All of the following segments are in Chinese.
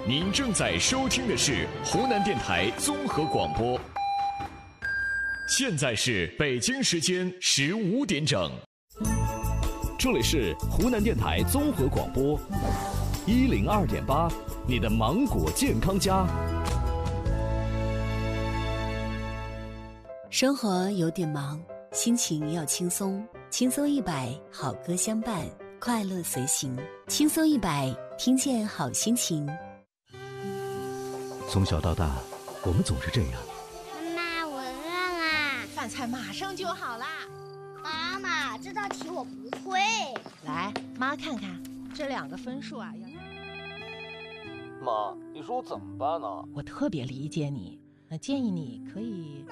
您正在收听的是湖南电台综合广播。现在是北京时间15点整， 这里是湖南电台综合广播102.8，你的芒果健康家。 生活有点忙，心情要轻松，轻松100，好歌相伴，快乐随行，轻松100，听见好心情。 从小到大，我们总是这样。 妈妈，我饿啦！ 饭菜马上就好啦。 妈妈，这道题我不会。 来，妈看看这2个分数啊。 妈，你说我怎么办呢？ 我特别理解你，那建议你可以。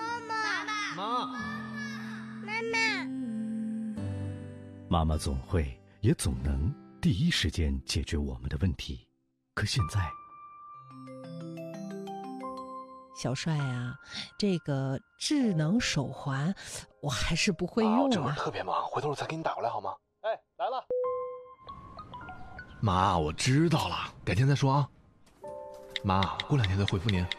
妈妈总会也总能第一时间解决我们的问题，可现在小帅啊，这个智能手环我还是不会用啊。 这会儿特别忙，回头我再给你打过来好吗？哎，来了。妈，我知道了，改天再说啊。妈，过2天再回复您。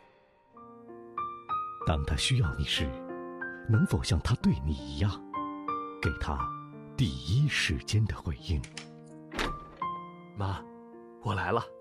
当他需要你时，能否像他对你一样，给他第一时间的回应？ 妈，我来了。